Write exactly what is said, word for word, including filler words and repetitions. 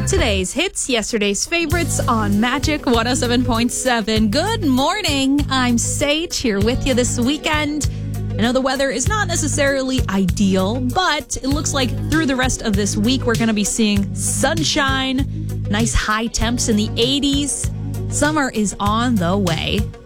Today's hits, yesterday's favorites on Magic one oh seven point seven. Good morning. I'm Sage here with you this weekend. I know the weather is not necessarily ideal, but it looks like through the rest of this week, we're going to be seeing sunshine, nice high temps in the eighties. Summer is on the way.